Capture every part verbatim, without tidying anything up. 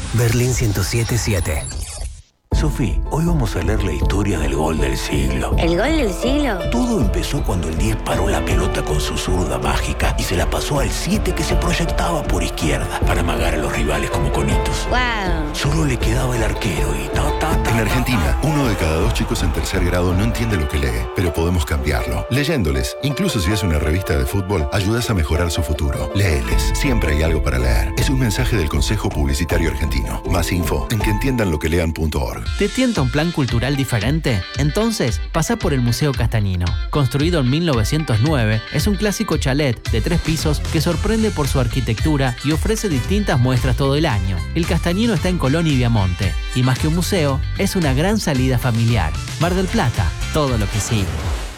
Berlín ciento siete siete. Sofi, hoy vamos a leer la historia del gol del siglo. ¿El gol del siglo? Todo empezó cuando el diez paró la pelota con su zurda mágica y se la pasó al siete que se proyectaba por izquierda para amagar a los rivales como conitos. ¡Wow! Solo le quedaba el arquero y ta, ta, ta. En Argentina, uno de cada dos chicos en tercer grado no entiende lo que lee, pero podemos cambiarlo. Leyéndoles, incluso si es una revista de fútbol, ayudas a mejorar su futuro. Léeles, siempre hay algo para leer. Es un mensaje del Consejo Publicitario Argentino. Más info en que entiendan lo que lean punto org. ¿Te tienta un plan cultural diferente? Entonces, pasá por el Museo Castañino. Construido en mil novecientos nueve, es un clásico chalet de tres pisos que sorprende por su arquitectura y ofrece distintas muestras todo el año. El Castañino está en Colón y Viamonte, y más que un museo, es una gran salida familiar. Mar del Plata, todo lo que sigue.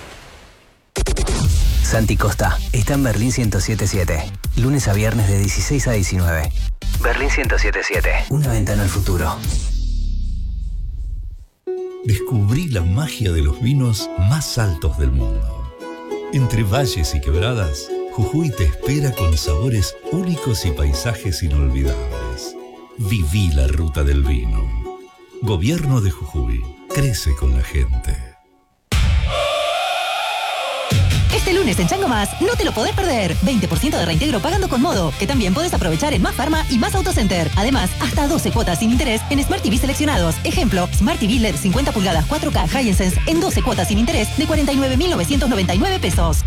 Santi Costa está en Berlín ciento siete siete. Lunes a viernes de dieciséis a diecinueve. Berlín ciento siete siete. Una ventana al futuro. Descubrí la magia de los vinos más altos del mundo. Entre valles y quebradas, Jujuy te espera con sabores únicos y paisajes inolvidables. Viví la ruta del vino. Gobierno de Jujuy. Crece con la gente. Este lunes en Chango Más, no te lo podés perder. veinte por ciento de reintegro pagando con Modo, que también podés aprovechar en Más Pharma y Más Autocenter. Además, hasta doce cuotas sin interés en Smart T V seleccionados. Ejemplo, Smart T V L E D cincuenta pulgadas cuatro K Hisense en doce cuotas sin interés de cuarenta y nueve mil novecientos noventa y nueve pesos.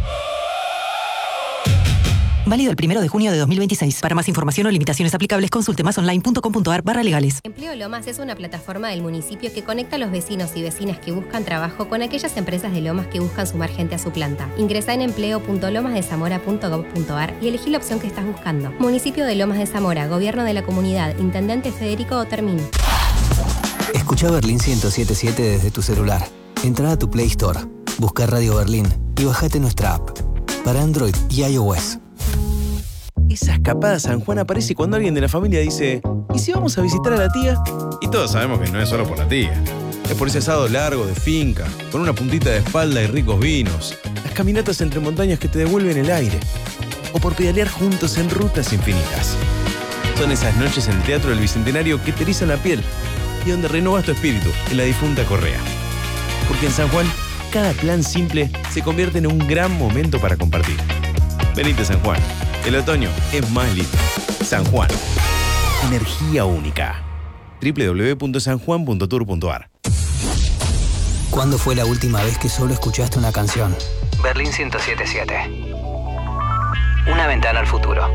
Válido el primero de junio de dos mil veintiséis. Para más información o limitaciones aplicables, consulte masonline.com.ar barra legales. Empleo Lomas es una plataforma del municipio que conecta a los vecinos y vecinas que buscan trabajo con aquellas empresas de Lomas que buscan sumar gente a su planta. Ingresá en empleo punto lomas de zamora punto gob punto ar y elegí la opción que estás buscando. Municipio de Lomas de Zamora, Gobierno de la Comunidad, Intendente Federico Otermín. Escucha Berlín ciento siete siete desde tu celular. Entrá a tu Play Store, busca Radio Berlín y bajate nuestra app. Para Android y iOS. Esa escapada a San Juan aparece cuando alguien de la familia dice: ¿y si vamos a visitar a la tía? Y todos sabemos que no es solo por la tía. Es por ese asado largo de finca, con una puntita de espalda y ricos vinos. Las caminatas entre montañas que te devuelven el aire. O por pedalear juntos en rutas infinitas. Son esas noches en el Teatro del Bicentenario que te erizan la piel y donde renovas tu espíritu en la difunta Correa. Porque en San Juan, cada plan simple se convierte en un gran momento para compartir. Venite a San Juan. El otoño es más lindo. San Juan. Energía única. doble u doble u doble u punto san juan punto tour punto ar. ¿Cuándo fue la última vez que solo escuchaste una canción? Berlín ciento siete siete. Una ventana al futuro.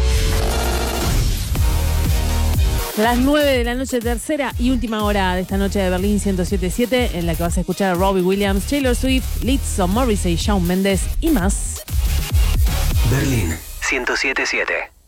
Las nueve de la noche, tercera y última hora de esta noche de Berlín ciento siete siete, en la que vas a escuchar a Robbie Williams, Taylor Swift, Lizzo, Morrissey, Shawn Mendes y más. Berlín ciento siete siete.